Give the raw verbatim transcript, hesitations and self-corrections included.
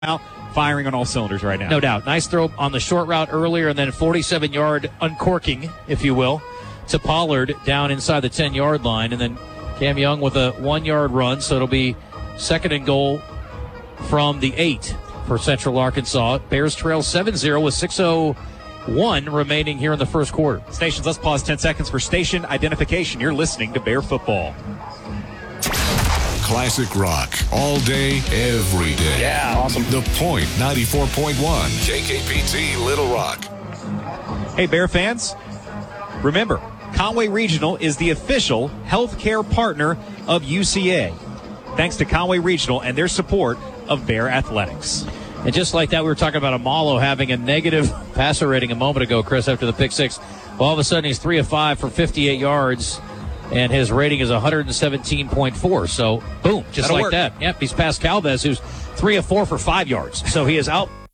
out, firing on all cylinders right now. No doubt. Nice throw on the short route earlier, and then forty-seven-yard uncorking, if you will, to Pollard down inside the ten-yard line. And then Cam Young with a one-yard run, so it'll be second and goal from the eight for Central Arkansas. Bears trail seven zero with six oh one remaining here in the first quarter. Stations, let's pause ten seconds for station identification. You're listening to Bear Football. Classic rock, all day, every day. Yeah, awesome. The Point ninety-four point one, K K P T Little Rock. Hey, Bear fans, remember, Conway Regional is the official healthcare partner of U C A. Thanks to Conway Regional and their support of Bear Athletics. And just like that, we were talking about Amalo having a negative passer rating a moment ago, Chris, after the pick six. Well, all of a sudden, he's three of five for fifty-eight yards. And his rating is one seventeen point four. So, boom, just That'll like work. that. Yep, he's past Calvez, who's three of four for five yards. So he is out.